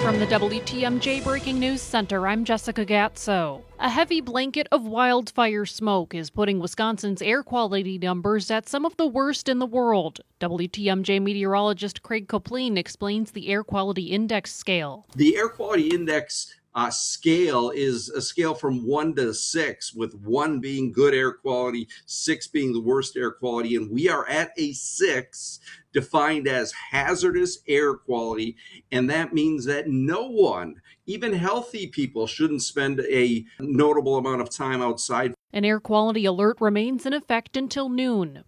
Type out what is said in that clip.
From the WTMJ Breaking News Center, I'm Jessica Gatso. A heavy blanket of wildfire smoke is putting Wisconsin's air quality numbers at some of the worst in the world. WTMJ meteorologist Craig Kopleen explains the air quality index scale. The air quality index scale is a scale from 1 to 6, with 1 being good air quality, 6 being the worst air quality, and we are at a 6, defined as hazardous air quality, and that means that no one, even healthy people, shouldn't spend a notable amount of time outside. An air quality alert remains in effect until noon.